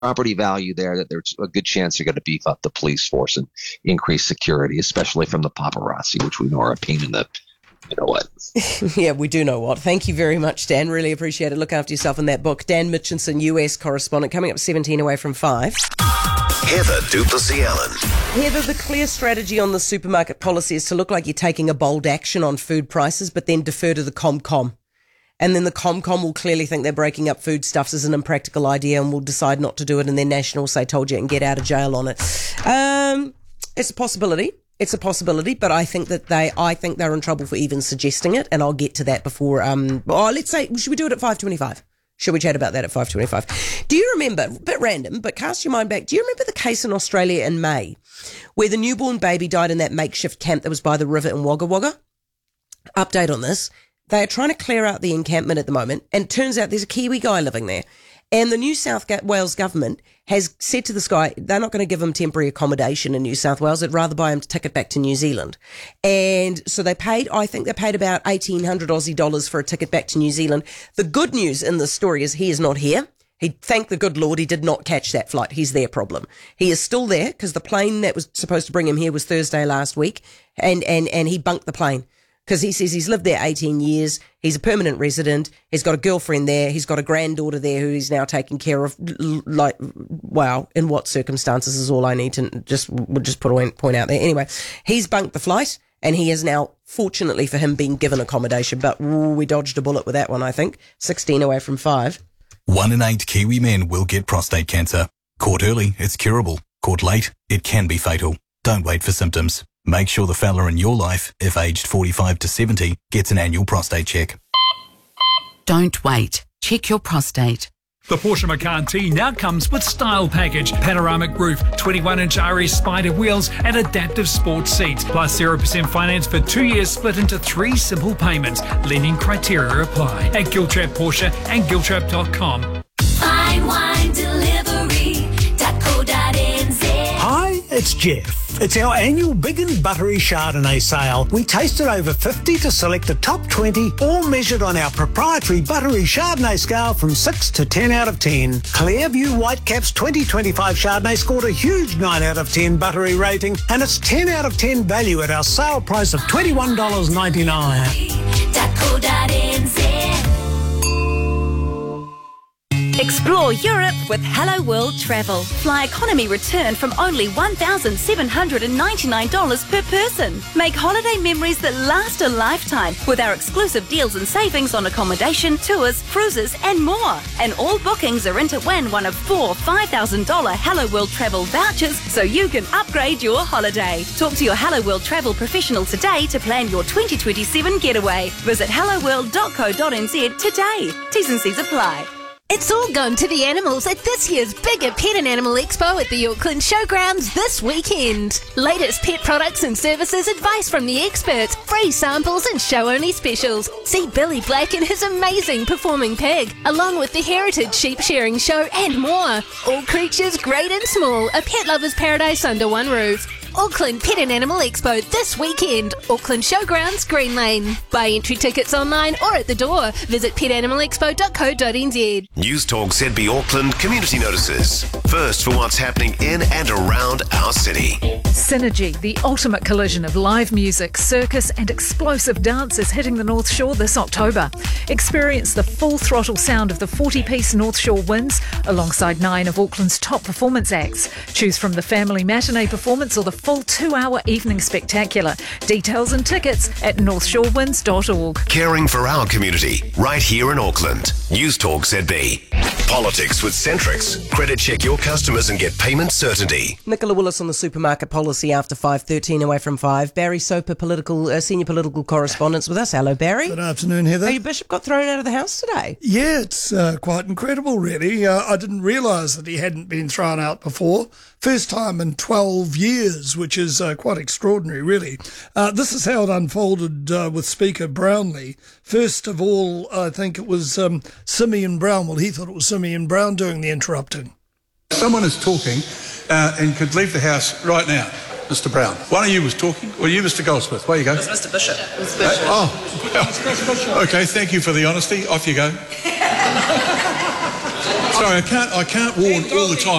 property value there that there's a good chance you're going to beef up the police force and increase security, especially from the paparazzi, which we know are a pain in the, you know what. Yeah, we do know what. Thank you very much, Dan. Really appreciate it. Look after yourself in that book. Dan Mitchinson, US correspondent, coming up 17 away from 5. Heather du Plessis-Allen. Heather, the clear strategy on the supermarket policy is to look like you're taking a bold action on food prices, but then defer to the Comcom. And then the Comcom will clearly think they're breaking up foodstuffs as an impractical idea and will decide not to do it, and then National will say, told you, and get out of jail on it. It's a possibility. It's a possibility, but I think they're in trouble for even suggesting it, and I'll get to that before, let's say, should we do it at 5:25? Should we chat about that at 5:25? Do you remember, a bit random, but cast your mind back, do you remember the case in Australia in May where the newborn baby died in that makeshift camp that was by the river in Wagga Wagga? Update on this. They are trying to clear out the encampment at the moment, and it turns out there's a Kiwi guy living there. And the New South Wales government has said to this guy, they're not going to give him temporary accommodation in New South Wales. They'd rather buy him a ticket back to New Zealand. And so I think they paid about 1,800 Aussie dollars for a ticket back to New Zealand. The good news in this story is he is not here. Thank the good Lord he did not catch that flight. He's their problem. He is still there because the plane that was supposed to bring him here was Thursday last week. And he bunked the plane. Because he says he's lived there 18 years, he's a permanent resident, he's got a girlfriend there, he's got a granddaughter there who he's now taking care of. Like, wow, in what circumstances is all I need to point out there. Anyway, he's bunked the flight, and he is now, fortunately for him, been given accommodation. But we dodged a bullet with that one, I think. 16 away from 5. 1 in 8 Kiwi men will get prostate cancer. Caught early, it's curable. Caught late, it can be fatal. Don't wait for symptoms. Make sure the fella in your life, if aged 45 to 70, gets an annual prostate check. Don't wait. Check your prostate. The Porsche Macan T now comes with Style Package, panoramic roof, 21-inch RS Spider wheels and adaptive sports seats, plus 0% finance for 2 years split into 3 simple payments. Lenient criteria apply at Giltrap Porsche and Giltrap.com. Fine wine delivery.co.nz. Hi, it's Jeff. It's our annual Big and Buttery Chardonnay sale. We tasted over 50 to select the top 20, all measured on our proprietary Buttery Chardonnay scale from 6 to 10 out of 10. Clearview Whitecaps 2025 Chardonnay scored a huge 9 out of 10 Buttery rating, and it's 10 out of 10 value at our sale price of $21.99. Explore Europe with Hello World Travel. Fly economy return from only $1,799 per person. Make holiday memories that last a lifetime with our exclusive deals and savings on accommodation, tours, cruises and more. And all bookings are in to win one of 4 $5,000 Hello World Travel vouchers so you can upgrade your holiday. Talk to your Hello World Travel professional today to plan your 2027 getaway. Visit helloworld.co.nz today. T's and C's apply. It's all gone to the animals at this year's bigger Pet and Animal Expo at the Auckland Showgrounds this weekend. Latest pet products and services, advice from the experts, free samples and show-only specials. See Billy Black and his amazing performing pig, along with the Heritage Sheep Sharing Show and more. All creatures great and small, a pet lover's paradise under one roof. Auckland Pet and Animal Expo this weekend. Auckland Showgrounds, Green Lane. Buy entry tickets online or at the door. Visit petanimalexpo.co.nz. News Talk ZB Auckland community notices. First for what's happening in and around our city. Synergy, the ultimate collision of live music, circus and explosive dance is hitting the North Shore this October. Experience the full throttle sound of the 40-piece North Shore Winds alongside 9 of Auckland's top performance acts. Choose from the family matinee performance or the full 2-hour evening spectacular. Details and tickets at northshorewinds.org. Caring for our community, right here in Auckland. News Talk ZB. Politics with Centrix. Credit check your customers and get payment certainty. Nicola Willis on the supermarket policy after 5:13 away from 5. Barry Soper, senior political correspondent with us. Hello, Barry. Good afternoon, Heather. Hey, your bishop got thrown out of the house today. Yeah, it's quite incredible, really. I didn't realise that he hadn't been thrown out before. First time in 12 years, which is quite extraordinary, really. This is how it unfolded with Speaker Brownlee. First of all, I think it was Simeon Brown. Well, he thought it was Simeon Brown doing the interrupting. Someone is talking and could leave the House right now, Mr. Brown. One of you was talking, or you, Mr. Goldsmith? Where you go? It was Mr. Bishop. Well, okay, thank you for the honesty. Off you go. Sorry, I can't warn all the time.